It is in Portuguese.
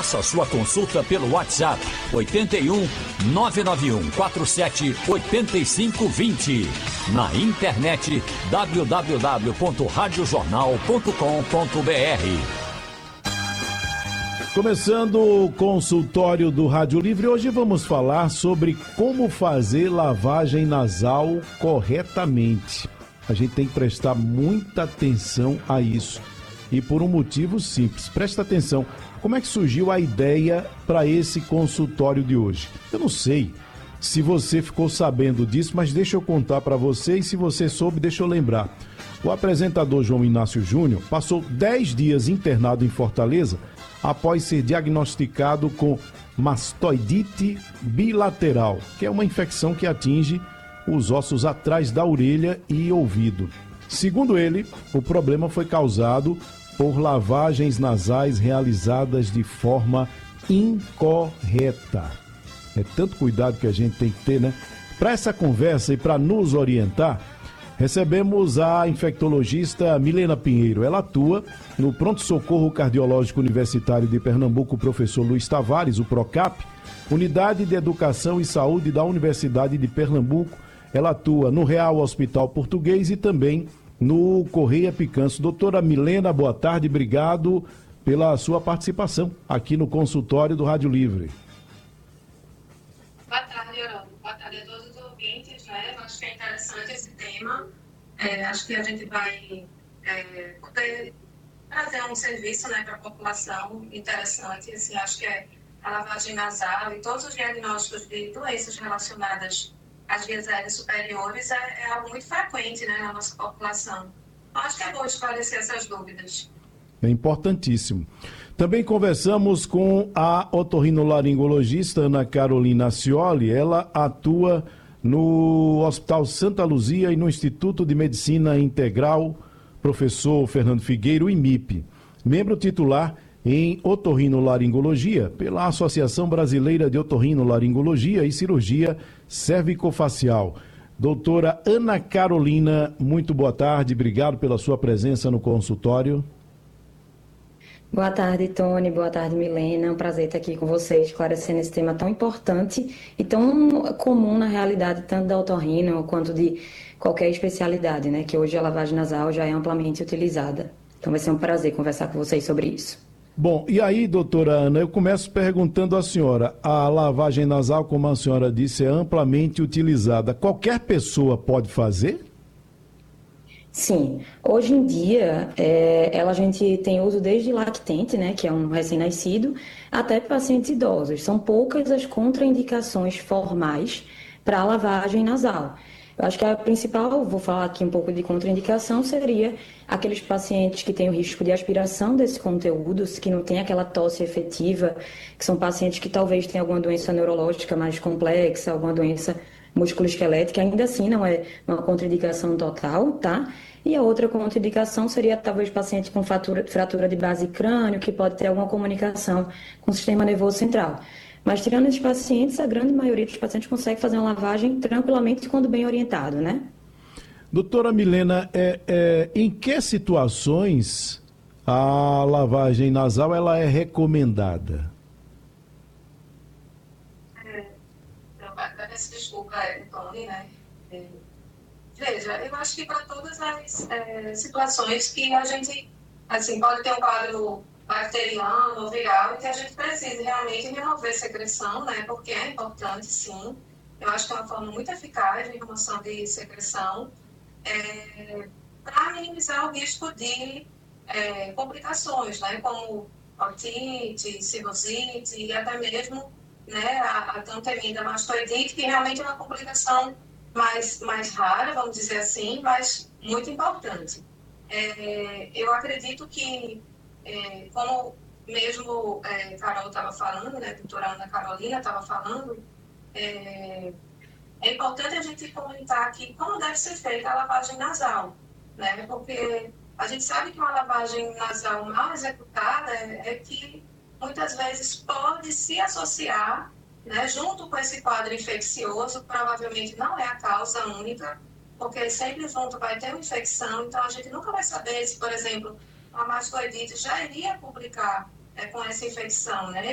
Faça sua consulta pelo WhatsApp 81 991 47 85 20. Na internet www.radiojornal.com.br. Começando o consultório do Rádio Livre, hoje vamos falar sobre como fazer lavagem nasal corretamente. A gente tem que prestar muita atenção a isso. E por um motivo simples. Presta atenção, como é que surgiu a ideia para esse consultório de hoje? Eu não sei se você ficou sabendo disso, mas deixa eu contar para você, e se você soube, deixa eu lembrar. O apresentador João Inácio Júnior passou 10 dias internado em Fortaleza após ser diagnosticado com mastoidite bilateral, que é uma infecção que atinge os ossos atrás da orelha e ouvido. Segundo ele, o problema foi causado por lavagens nasais realizadas de forma incorreta. É tanto cuidado que a gente tem que ter, né? Para essa conversa e para nos orientar, recebemos a infectologista Milena Pinheiro. Ela atua no Pronto-Socorro Cardiológico Universitário de Pernambuco, professor Luiz Tavares, o PROCAP, Unidade de Educação e Saúde da Universidade de Pernambuco. Ela atua no Real Hospital Português e também no Correia Picanço. Doutora Milena, boa tarde, obrigado pela sua participação aqui no consultório do Rádio Livre. Boa tarde, Haroldo. Boa tarde a todos os ouvintes, né? Eu acho que é interessante esse tema. Acho que a gente vai poder trazer um serviço, né, para a população interessante. Assim, acho que a lavagem nasal e todos os diagnósticos de doenças relacionadas às vias aéreas superiores é algo muito frequente, né, na nossa população. Então, acho que é bom esclarecer essas dúvidas. É importantíssimo. Também conversamos com a otorrinolaringologista Ana Carolina Cioli. Ela atua no Hospital Santa Luzia e no Instituto de Medicina Integral Professor Fernando Figueiro, IMIP. Membro titular em otorrinolaringologia pela Associação Brasileira de Otorrinolaringologia e Cirurgia Cervicofacial. Doutora Ana Carolina, muito boa tarde. Obrigado pela sua presença no consultório. Boa tarde, Tony. Boa tarde, Milena. É um prazer estar aqui com vocês, esclarecendo esse tema tão importante e tão comum na realidade, tanto da otorrino quanto de qualquer especialidade, né? Que hoje a lavagem nasal já é amplamente utilizada. Então vai ser um prazer conversar com vocês sobre isso. Bom, e aí, doutora Ana, eu começo perguntando à senhora, a lavagem nasal, como a senhora disse, é amplamente utilizada. Qualquer pessoa pode fazer? Sim, hoje em dia a gente tem uso desde lactente, né, que é um recém-nascido, até pacientes idosos. São poucas as contraindicações formais para a lavagem nasal. Eu acho que a principal, vou falar aqui um pouco de contraindicação, seria aqueles pacientes que têm o risco de aspiração desse conteúdo, que não tem aquela tosse efetiva, que são pacientes que talvez tenham alguma doença neurológica mais complexa, alguma doença musculoesquelética, ainda assim não é uma contraindicação total, tá? E a outra contraindicação seria talvez paciente com fratura de base crânio, que pode ter alguma comunicação com o sistema nervoso central. Mas tirando esses pacientes, a grande maioria dos pacientes consegue fazer uma lavagem tranquilamente quando bem orientado, né? Doutora Milena, em que situações a lavagem nasal ela é recomendada? Desculpa, Tony, né? Veja, eu acho que para todas as situações que a gente, assim, pode ter um quadro bacteriano ou viral e que a gente precisa realmente remover secreção, né? Porque é importante, sim. Eu acho que é uma forma muito eficaz de remoção de secreção para minimizar o risco de complicações, né? Como otite, cirrosite e até mesmo, né, a tão temida mastoidite, que realmente é uma complicação mais rara, vamos dizer assim, mas muito importante. Eu acredito que, como mesmo Carol estava falando, né, a doutora Ana Carolina estava falando, é importante a gente comentar aqui como deve ser feita a lavagem nasal, né, porque a gente sabe que uma lavagem nasal mal executada é que muitas vezes pode se associar, né, junto com esse quadro infeccioso, provavelmente não é a causa única, porque sempre junto vai ter uma infecção, então a gente nunca vai saber se, por exemplo, a mastoidite já iria complicar com essa infecção, né?